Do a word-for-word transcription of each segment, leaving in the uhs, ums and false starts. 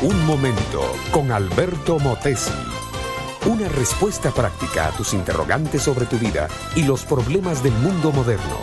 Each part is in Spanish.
Un momento con Alberto Motesi. Una respuesta práctica a tus interrogantes sobre tu vida y los problemas del mundo moderno.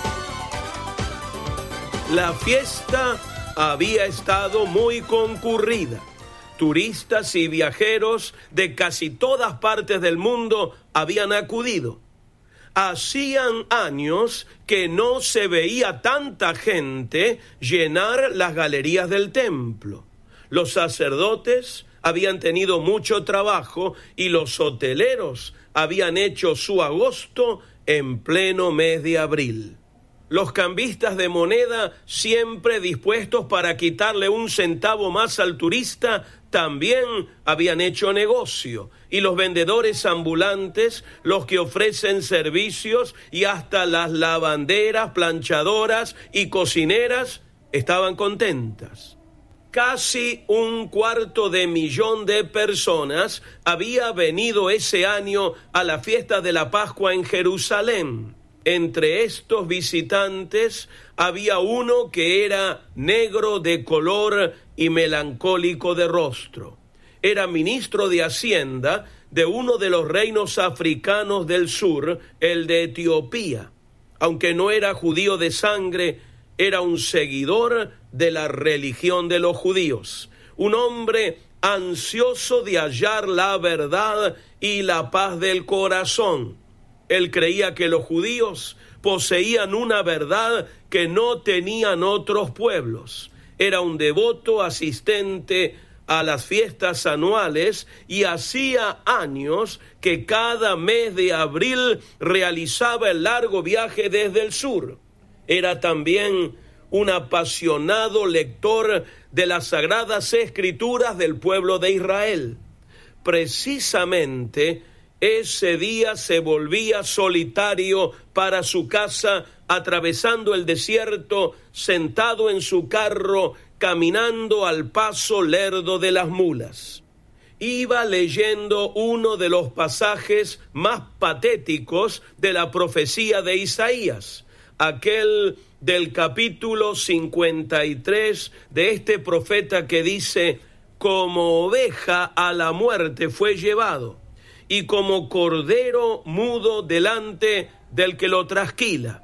La fiesta había estado muy concurrida. Turistas y viajeros de casi todas partes del mundo habían acudido. Hacían años que no se veía tanta gente llenar las galerías del templo. Los sacerdotes habían tenido mucho trabajo y los hoteleros habían hecho su agosto en pleno mes de abril. Los cambistas de moneda, siempre dispuestos para quitarle un centavo más al turista, también habían hecho negocio. Y los vendedores ambulantes, los que ofrecen servicios y hasta las lavanderas, planchadoras y cocineras, estaban contentas. Casi un cuarto de millón de personas había venido ese año a la fiesta de la Pascua en Jerusalén. Entre estos visitantes había uno que era negro de color y melancólico de rostro. Era ministro de Hacienda de uno de los reinos africanos del sur, el de Etiopía. Aunque no era judío de sangre, era un seguidor de la religión de los judíos. Un hombre ansioso de hallar la verdad y la paz del corazón. Él creía que los judíos poseían una verdad que no tenían otros pueblos. Era un devoto asistente a las fiestas anuales y hacía años que cada mes de abril realizaba el largo viaje desde el sur. Era también un apasionado lector de las Sagradas Escrituras del pueblo de Israel. Precisamente ese día se volvía solitario para su casa, atravesando el desierto, sentado en su carro, caminando al paso lerdo de las mulas. Iba leyendo uno de los pasajes más patéticos de la profecía de Isaías, aquel del capítulo cincuenta y tres de este profeta que dice: como oveja a la muerte fue llevado, y como cordero mudo delante del que lo trasquila,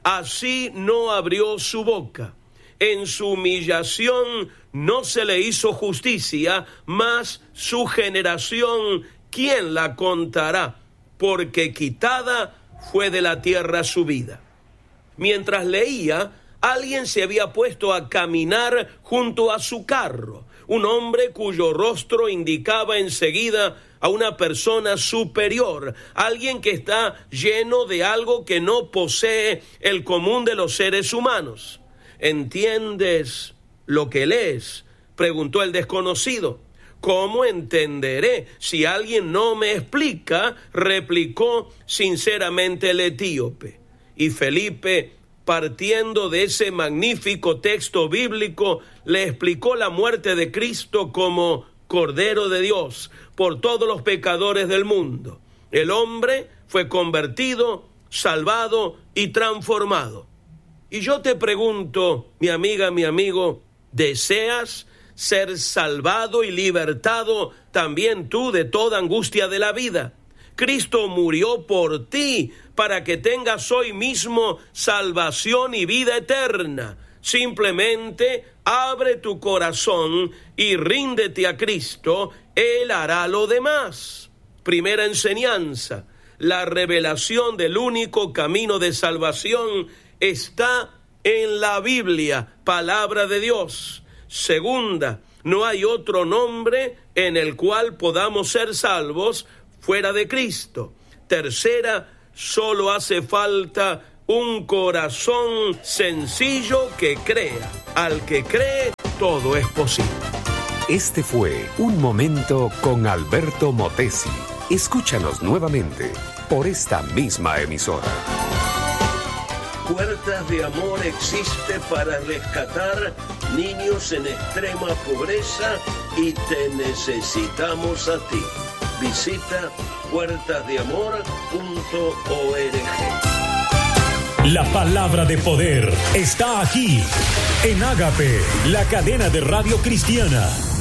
así no abrió su boca. En su humillación no se le hizo justicia, mas su generación, ¿quién la contará? Porque quitada fue de la tierra su vida. Mientras leía, alguien se había puesto a caminar junto a su carro, un hombre cuyo rostro indicaba enseguida a una persona superior, alguien que está lleno de algo que no posee el común de los seres humanos. ¿Entiendes lo que lees?, preguntó el desconocido. ¿Cómo entenderé si alguien no me explica?, replicó sinceramente el etíope. Y Felipe, partiendo de ese magnífico texto bíblico, le explicó la muerte de Cristo como Cordero de Dios por todos los pecadores del mundo. El hombre fue convertido, salvado y transformado. Y yo te pregunto, mi amiga, mi amigo, ¿deseas ser salvado y libertado también tú de toda angustia de la vida? Cristo murió por ti para que tengas hoy mismo salvación y vida eterna. Simplemente abre tu corazón y ríndete a Cristo, Él hará lo demás. Primera enseñanza: la revelación del único camino de salvación está en la Biblia, palabra de Dios. Segunda, no hay otro nombre en el cual podamos ser salvos fuera de Cristo. Tercera, solo hace falta un corazón sencillo que crea. Al que cree, todo es posible. Este fue Un Momento con Alberto Motesi. Escúchanos nuevamente por esta misma emisora. Puertas de Amor existe para rescatar niños en extrema pobreza y te necesitamos a ti. Visita puertas de amor punto org. La palabra de poder está aquí en Ágape, la cadena de radio cristiana.